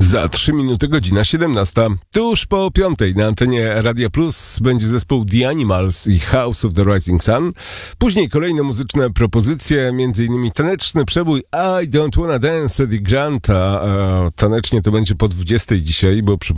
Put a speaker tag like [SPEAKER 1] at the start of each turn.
[SPEAKER 1] Za 3 minuty godzina 17. Tuż po 5 na antenie Radia Plus będzie zespół The Animals i House of the Rising Sun. Później kolejne muzyczne propozycje, m.in. taneczny przebój I Don't Wanna Dance Eddie Granta. Tanecznie to będzie po 20 dzisiaj, bo